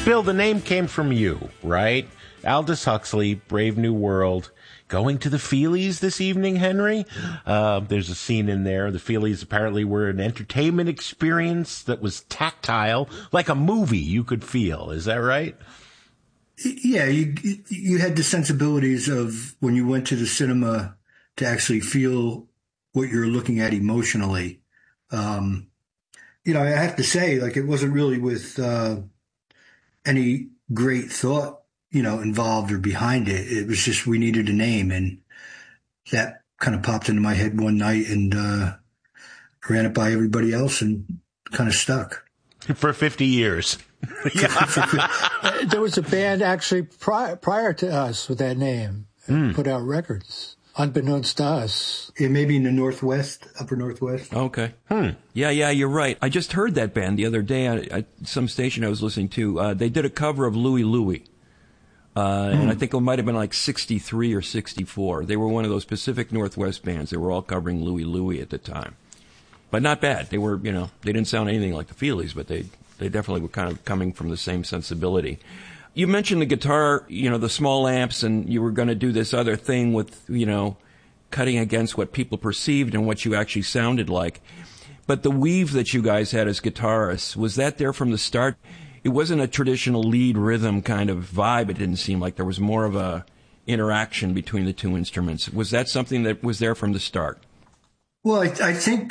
Bill, the name came from you, right? Aldous Huxley, Brave New World. Going to the Feelies this evening, Henry? There's a scene in there. The Feelies apparently were an entertainment experience that was tactile, like a movie you could feel. Is that right? Yeah, you had the sensibilities of when you went to the cinema to actually feel what you're looking at emotionally. I have to say, like, it wasn't really with any great thought, involved or behind it. It was just we needed a name, and that kind of popped into my head one night, and ran it by everybody else and kind of stuck. For 50 years. There was a band actually prior to us with that name, put out records, unbeknownst to us. It may be in the Northwest, upper Northwest. Okay. Yeah, you're right. I just heard that band the other day at some station I was listening to. They did a cover of Louie Louie. And I think it might have been like 63 or 64. They were one of those Pacific Northwest bands. They were all covering Louie Louie at the time. But not bad. They were, they didn't sound anything like the Feelies, but they definitely were kind of coming from the same sensibility. You mentioned the guitar, the small amps, and you were going to do this other thing with, cutting against what people perceived and what you actually sounded like. But the weave that you guys had as guitarists, was that there from the start? It wasn't a traditional lead rhythm kind of vibe. It didn't seem like there was more of a interaction between the two instruments. Was that something that was there from the start? Well, I think,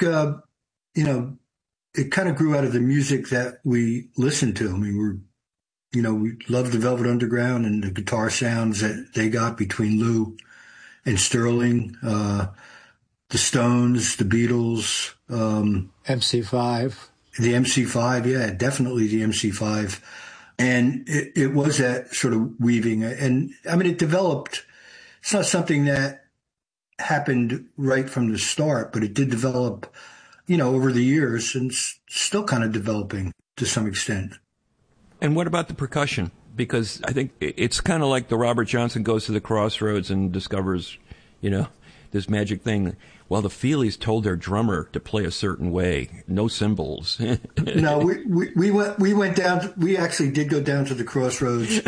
it kind of grew out of the music that we listened to. I mean, we loved the Velvet Underground and the guitar sounds that they got between Lou and Sterling, the Stones, the Beatles, MC5. The MC5, yeah, definitely the MC5. And it was that sort of weaving. And I mean, it developed. It's not something that happened right from the start, but it did develop, over the years, and still kind of developing to some extent. And what about the percussion? Because I think it's kind of like the Robert Johnson goes to the crossroads and discovers, this magic thing. Well, the Feelies told their drummer to play a certain way, no cymbals. No, we went down. We actually did go down to the crossroads,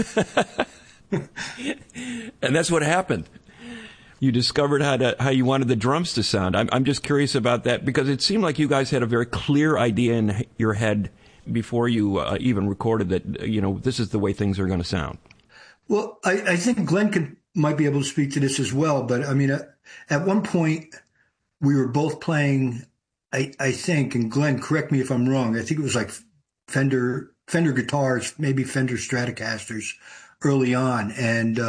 and that's what happened. You discovered how you wanted the drums to sound. I'm just curious about that because it seemed like you guys had a very clear idea in your head before you even recorded that. This is the way things are going to sound. Well, I think Glenn might be able to speak to this as well. But I mean, at one point we were both playing. I think, and Glenn, correct me if I'm wrong. I think it was like Fender guitars, maybe Fender Stratocasters, early on, and.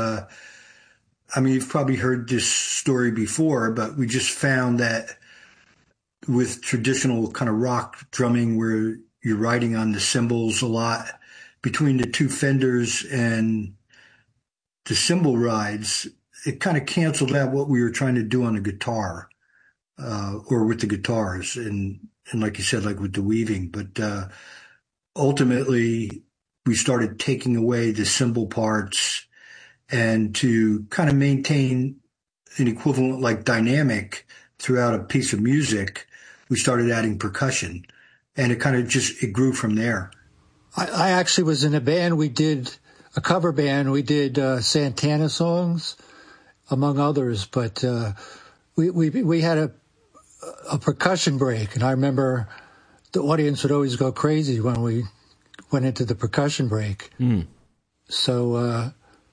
I mean, you've probably heard this story before, but we just found that with traditional kind of rock drumming where you're riding on the cymbals a lot, between the two Fenders and the cymbal rides, it kind of canceled out what we were trying to do on the guitar, or with the guitars. And like you said, like with the weaving, but, ultimately we started taking away the cymbal parts and to kind of maintain an equivalent like dynamic throughout a piece of music, we started adding percussion, and it kind of it grew from there. I actually was in a band. We did a cover band. We did Santana songs, among others, but we had a percussion break, and I remember the audience would always go crazy when we went into the percussion break. So,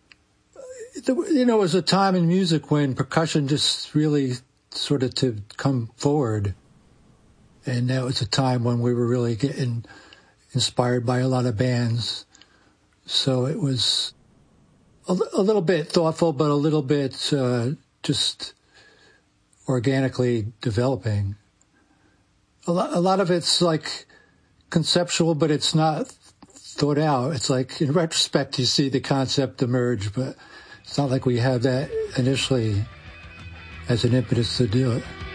it was a time in music when percussion just really sort of to come forward. And that was a time when we were really getting inspired by a lot of bands. So it was a little bit thoughtful, but a little bit just organically developing. A lot of it's like conceptual, but it's not thought out. It's like in retrospect, you see the concept emerge, but it's not like we have that initially as an impetus to do it.